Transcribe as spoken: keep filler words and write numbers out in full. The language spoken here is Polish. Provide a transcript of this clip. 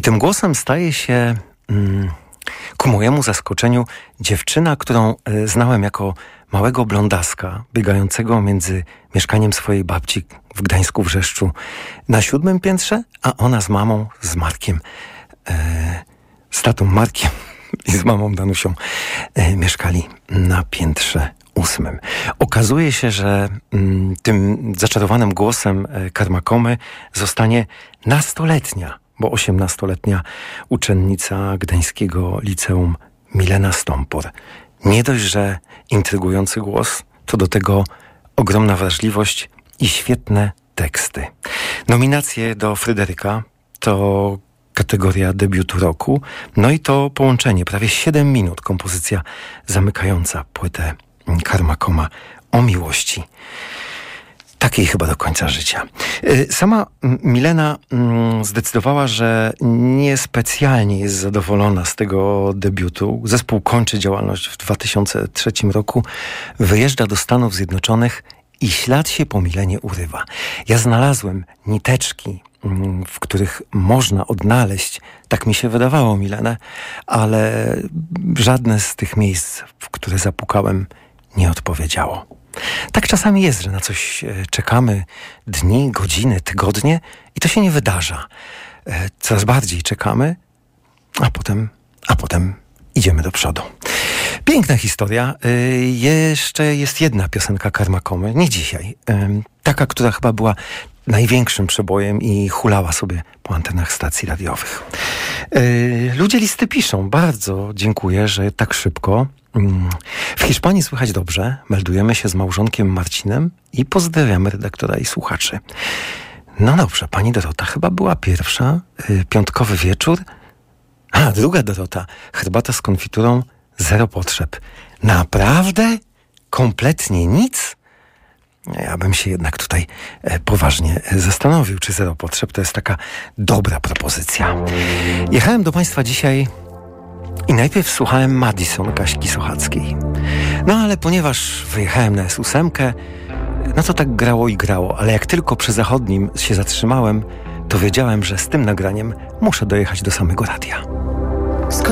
tym głosem staje się, mm, ku mojemu zaskoczeniu, dziewczyna, którą y, znałem jako małego blondaska, biegającego między mieszkaniem swojej babci w Gdańsku, w Wrzeszczu, na siódmym piętrze, a ona z mamą, z Markiem, y, z tatą Markiem i z mamą Danusią y, mieszkali na piętrze ósmym. Okazuje się, że mm, tym zaczarowanym głosem y, Karmakomy zostanie nastoletnia, bo osiemnastoletnia uczennica Gdańskiego Liceum Milena Stompor. Nie dość, że intrygujący głos, to do tego ogromna wrażliwość i świetne teksty. Nominacje do Fryderyka to kategoria debiutu roku, no i to połączenie, prawie siedem minut, kompozycja zamykająca płytę Karmakoma o miłości. Takiej chyba do końca życia. Sama Milena zdecydowała, że niespecjalnie jest zadowolona z tego debiutu. Zespół kończy działalność w dwa tysiące trzecim roku, wyjeżdża do Stanów Zjednoczonych i ślad się po Milenie urywa. Ja znalazłem niteczki, w których można odnaleźć, tak mi się wydawało, Milenę, ale żadne z tych miejsc, w które zapukałem, nie odpowiedziało. Tak czasami jest, że na coś czekamy dni, godziny, tygodnie i to się nie wydarza. Coraz bardziej czekamy, a potem, a potem idziemy do przodu. Piękna historia. Jeszcze jest jedna piosenka Karmakomy, nie dzisiaj. Taka, która chyba była największym przebojem i hulała sobie po antenach stacji radiowych. Ludzie listy piszą. Bardzo dziękuję, że tak szybko. W Hiszpanii słychać dobrze. Meldujemy się z małżonkiem Marcinem i pozdrawiamy redaktora i słuchaczy. No dobrze, pani Dorota chyba była pierwsza. Piątkowy wieczór. A, druga Dorota. Herbata z konfiturą, zero potrzeb. Naprawdę? Kompletnie nic? Ja bym się jednak tutaj poważnie zastanowił, czy zero potrzeb to jest taka dobra propozycja. Jechałem do państwa dzisiaj i najpierw słuchałem Madison Kaśki Sochackiej. No ale ponieważ wyjechałem na S osiem, no to tak grało i grało, ale jak tylko przy Zachodnim się zatrzymałem, to wiedziałem, że z tym nagraniem muszę dojechać do samego radia.